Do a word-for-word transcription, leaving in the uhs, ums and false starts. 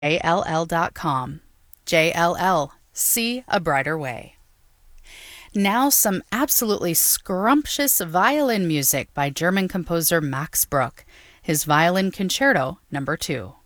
J L L dot com. J L L. See a brighter way. Now some absolutely scrumptious violin music by German composer Max Bruch, his Violin Concerto number two.